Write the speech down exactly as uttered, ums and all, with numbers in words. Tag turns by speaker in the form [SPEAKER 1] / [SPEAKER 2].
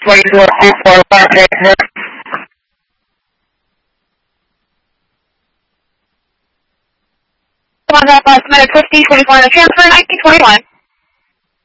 [SPEAKER 1] twenty-four, two four five, transfer.
[SPEAKER 2] One up last minute fifty, twenty-four, transfer, nineteen twenty-one.